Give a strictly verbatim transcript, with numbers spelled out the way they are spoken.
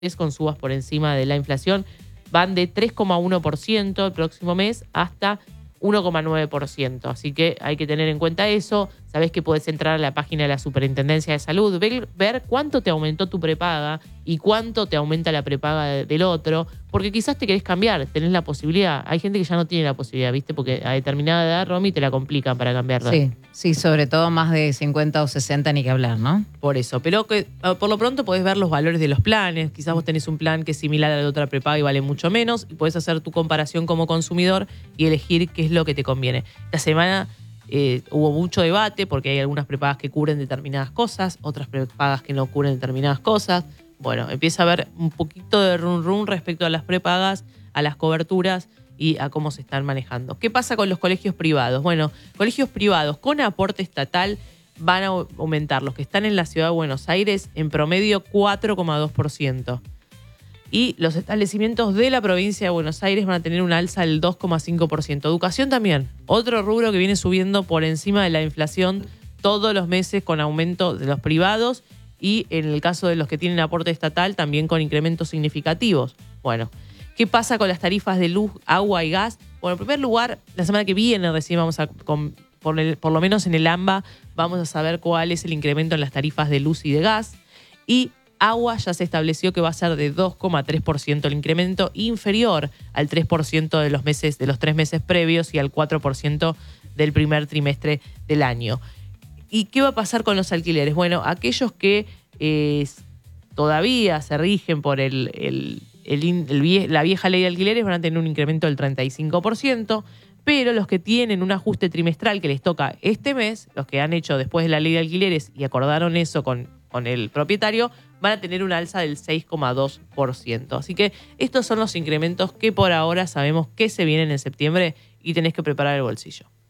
con subas por encima de la inflación van de tres coma uno por ciento el próximo mes hasta uno coma nueve por ciento. Así que hay que tener en cuenta eso. Sabés que podés entrar a la página de la Superintendencia de Salud, ver, ver cuánto te aumentó tu prepaga y cuánto te aumenta la prepaga de, del otro, porque quizás te querés cambiar, tenés la posibilidad. Hay gente que ya no tiene la posibilidad, ¿viste? Porque a determinada edad, Romy, te la complican para cambiarla. Sí, sí, sobre todo más de cincuenta o sesenta ni que hablar, ¿no? Por eso, pero que por lo pronto podés ver los valores de los planes. Quizás vos tenés un plan que es similar a la de otra prepaga y vale mucho menos, y podés hacer tu comparación como consumidor y elegir qué es lo que te conviene. Esta semana eh, hubo mucho debate porque hay algunas prepagas que cubren determinadas cosas, otras prepagas que no cubren determinadas cosas. Bueno, empieza a haber un poquito de run run respecto a las prepagas, a las coberturas y a cómo se están manejando. ¿Qué pasa con los colegios privados? Bueno, colegios privados con aporte estatal van a aumentar los que están en la ciudad de Buenos Aires en promedio cuatro coma dos por ciento. Y los establecimientos de la provincia de Buenos Aires van a tener un alza del dos coma cinco por ciento. Educación también, otro rubro que viene subiendo por encima de la inflación todos los meses con aumento de los privados y en el caso de los que tienen aporte estatal también con incrementos significativos. Bueno, ¿qué pasa con las tarifas de luz, agua y gas? Bueno, en primer lugar, la semana que viene recién vamos a, con, por, el, por lo menos en el AMBA, vamos a saber cuál es el incremento en las tarifas de luz y de gas. Y agua ya se estableció que va a ser de dos coma tres por ciento el incremento, inferior al tres por ciento de los meses, de los tres meses previos y al cuatro por ciento del primer trimestre del año. ¿Y qué va a pasar con los alquileres? Bueno, aquellos que eh, todavía se rigen por el, el, el, el, la vieja ley de alquileres van a tener un incremento del treinta y cinco por ciento, pero los que tienen un ajuste trimestral que les toca este mes, los que han hecho después de la ley de alquileres y acordaron eso con, con el propietario, van a tener un alza del seis coma dos por ciento. Así que estos son los incrementos que por ahora sabemos que se vienen en septiembre y tenés que preparar el bolsillo.